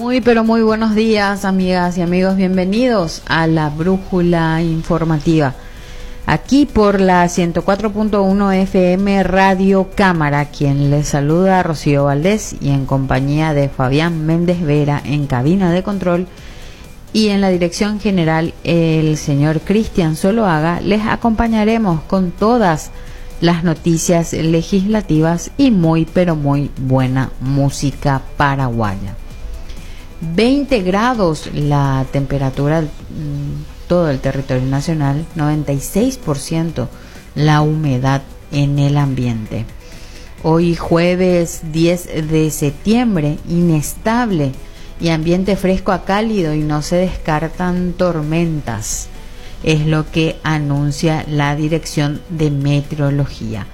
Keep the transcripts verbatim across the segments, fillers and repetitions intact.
Muy pero muy buenos días, amigas y amigos, bienvenidos a la Brújula Informativa. Aquí por la ciento cuatro punto uno F M Radio Cámara, quien les saluda Rocío Valdés y en compañía de Fabián Méndez Vera en cabina de control y en la dirección general el señor Cristian Soloaga, les acompañaremos con todas las noticias legislativas y muy pero muy buena música paraguaya. veinte grados la temperatura en todo el territorio nacional, noventa y seis por ciento la humedad en el ambiente. Hoy jueves diez de septiembre, inestable y ambiente fresco a cálido y no se descartan tormentas. Es lo que anuncia la Dirección de Meteorología.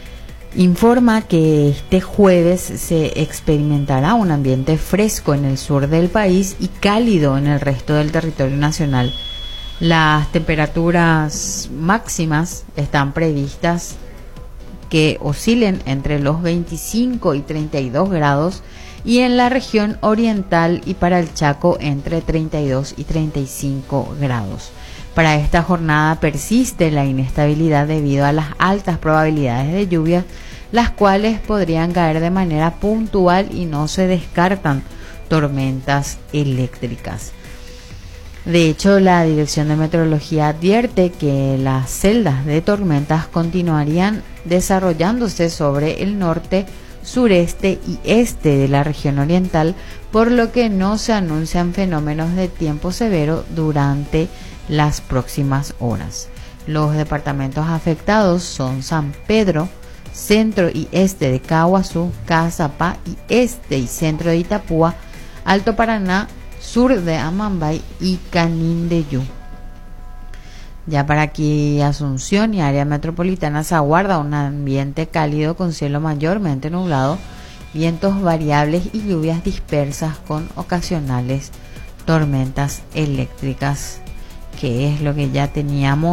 Informa que este jueves se experimentará un ambiente fresco en el sur del país y cálido en el resto del territorio nacional. Las temperaturas máximas están previstas que oscilen entre los veinticinco y treinta y dos grados y en la región oriental y para el Chaco entre treinta y dos y treinta y cinco grados. Para esta jornada persiste la inestabilidad debido a las altas probabilidades de lluvias, las cuales podrían caer de manera puntual y no se descartan tormentas eléctricas. De hecho, la Dirección de Meteorología advierte que las celdas de tormentas continuarían desarrollándose sobre el norte, sureste y este de la región oriental, por lo que no se anuncian fenómenos de tiempo severo durante las próximas horas. Los departamentos afectados son San Pedro, centro y este de Caguazú, Caazapá y este y centro de Itapúa, Alto Paraná, sur de Amambay y Canindeyú. Ya para aquí Asunción y área metropolitana se aguarda un ambiente cálido con cielo mayormente nublado, vientos variables y lluvias dispersas con ocasionales tormentas eléctricas, que es lo que ya teníamos